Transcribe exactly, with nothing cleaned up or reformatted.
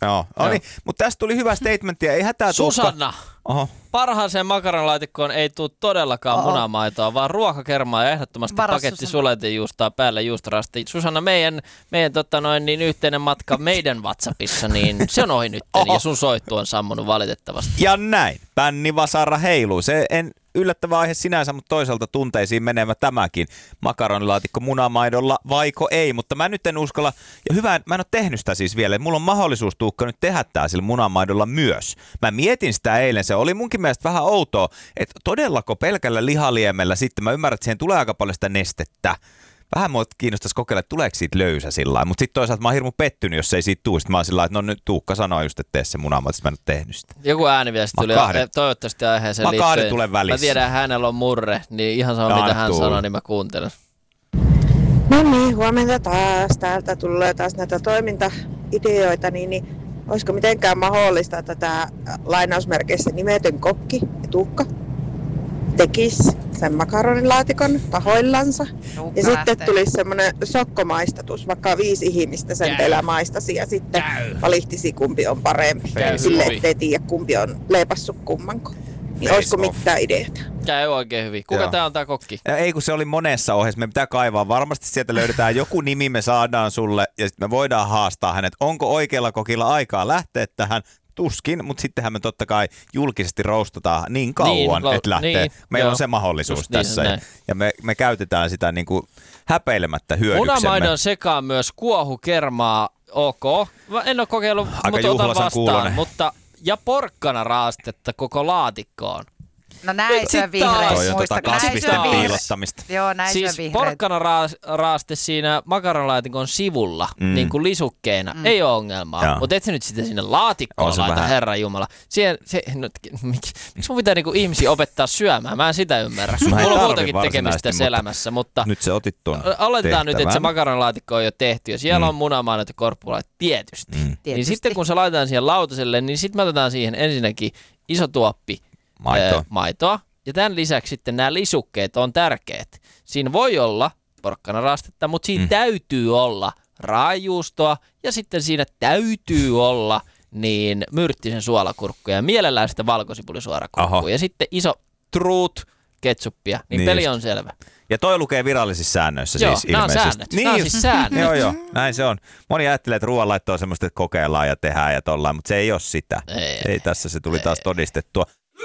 Joo, no niin, mutta tästä tuli hyvä statementti. Ei hätää Susanna, Oho. parhaaseen makaronilaatikkoon ei tule todellakaan Oho. munamaitoa, vaan ruokakermaa ja ehdottomasti Varas, paketti Susanna. suletinjuustoa päälle juustorasti. Susanna, meidän, meidän tota noin, niin yhteinen matka meidän WhatsAppissa, niin se on ohi nyt ja sun soittu on sammunut valitettavasti. Ja näin, pännivasara heiluu. Se en yllättävä aihe sinänsä, mutta toisaalta tunteisiin menemä tämäkin makaronilaatikko munamaidolla, vaiko ei, mutta mä nyt en uskalla, ja hyvä, mä en ole tehnyt sitä siis vielä, mulla on mahdollisuus Tuukka nyt tehdä tää sillä munamaidolla myös. Mä mietin sitä eilen, se oli munkin mielestä vähän outoa, että todellako pelkällä lihaliemellä sitten, mä ymmärrän, että siihen tulee aika paljon sitä nestettä. Vähän mua kiinnostaisi kokeilla, että tuleeko siitä löysä sillä lailla, mutta sitten toisaalta mä oon hirmu pettynyt, jos ei siitä tuu. Sitten mä oon sillä lailla, että no nyt Tuukka sanoi just, että tee se munamaito, mä en ole tehnyt sitä. Joku ääni vielä tuli, toivottavasti aiheeseen liittyen. Mä kahden tulen välissä. Mä tiedän, että hänellä on murre, niin ihan sama ja mitä hän tuuli. sanoo, niin mä kuuntelen. No niin, huomenta taas. Täältä tulee taas näitä toimintaideoita, niin, niin olisiko mitenkään mahdollista, että tämä lainausmerkeissä nimetön kokki ja Tuukka tekisi sen makaronilaatikon tahoillansa. Tuukka Ja lähtee. sitten tulisi semmoinen sokkomaistatus, vaikka viisi ihmistä sen teillä maistasi ja sitten Käy. valittisi kumpi on parempi. Käy. Sille ettei tiedä kumpi on leipassut kummanko. Niin Face olisiko off. mitään ideoita? Käy oikein hyvin. Kuka Joo. tää on tää kokki? Ja ei kun se oli monessa ohjeessa, me pitää kaivaa. Varmasti sieltä löydetään joku nimi, me saadaan sulle ja sitten me voidaan haastaa hänet. Onko oikealla kokilla aikaa lähteä tähän? Tuskin, mutta sittenhän me totta kai julkisesti roustataan niin kauan, Niin, että lähtee. niin, Meillä joo. on se mahdollisuus Just niin, tässä näin. ja me, me käytetään sitä niin kuin häpeilemättä hyödyksemme. Munamaidon sekaan myös kuohukermaa, ok. Mä en ole kokeillut, Aika mutta otan juhlasan vastaan. kuulonen. Mutta, ja porkkana raastetta koko laatikkoon. No näin Nyt syö sit vihreät. taas. Toi on tota Muistakaa, näin syö kasvisten vihreät. piilottamista. Joo, näin Siis syö vihreät. porkkana raas- raaste siinä makaronilaatikon sivulla, Mm. niin kuin lisukkeena, Mm. ei ole ongelmaa. Joo. Mutta et sä nyt sitä sinne laatikkoon On se laita, vähän- herran jumala. Siihen, se, no, miksi, miksi mun pitää niinku ihmisiä opettaa syömään? Mä en sitä ymmärrä. Sun ei Mulla on tarvi muutakin tekemistä varsinaisesti, tässä mutta elämässä, mutta Nyt se otit tuon aletetaan nyt, että se tehtävän. makaronilaatikko on jo tehty ja siellä Mm. on munamaidot ja korppulait tietysti. Mm. Niin Tietysti. sitten kun se laitetaan siihen lautaselle, niin sitten me otetaan siihen ensinnäkin iso tuoppi Maitoa. ää, maitoa. Ja tämän lisäksi sitten nämä lisukkeet on tärkeät. Siinä voi olla porkkanaraastetta, mutta siinä Mm. mm. täytyy olla raajuustoa ja sitten siinä täytyy olla niin myrttisen suolakurkkuja ja mielellään sitä valkosipulisuorakurkkua. Oho. Ja sitten iso truut ketsuppia, niin, Niin niin peli just. on selvä. Ja toi lukee virallisissa säännöissä Joo, siis nämä on ilmeisesti. säännöt. Nämä on just. siis säännöt. Joo, joo, näin se on. Moni ajattelee, että ruoanlaitto on semmoista, että kokeillaan ja tehdään ja tollaan, mutta se ei ole sitä. Ei, ei tässä se tuli taas todistettua.